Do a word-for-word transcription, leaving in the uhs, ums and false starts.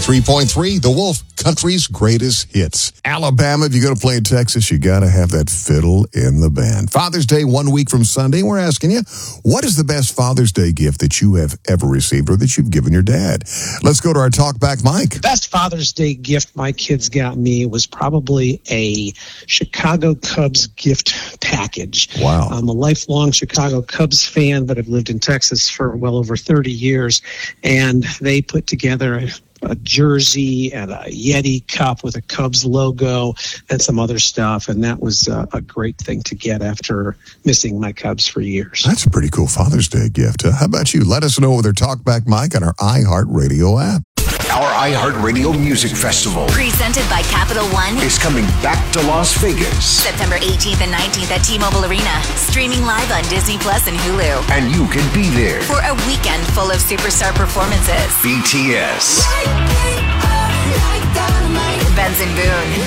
ninety-three point three, The Wolf, country's greatest hits. Alabama, if you're going to play in Texas, you got to have that fiddle in the band. Father's Day, one week from Sunday. We're asking you, what is the best Father's Day gift that you have ever received or that you've given your dad? Let's go to our Talkback Mike. Best Father's Day gift my kids got me was probably a Chicago Cubs gift package. Wow. I'm a lifelong Chicago Cubs fan, but I've lived in Texas for well over thirty years, and they put together a, a jersey and a Yeti cup with a Cubs logo and some other stuff, and that was uh, a great thing to get after missing my Cubs for years. That's a pretty cool Father's Day gift. Uh, how about you? Let us know with our Talkback Mike on our iHeartRadio app. Our iHeartRadio Music Festival, presented by Capital One, is coming back to Las Vegas. September eighteenth and nineteenth at T-Mobile Arena. Streaming live on Disney Plus and Hulu. And you can be there for a weekend full of superstar performances. B T S, Benson Boone,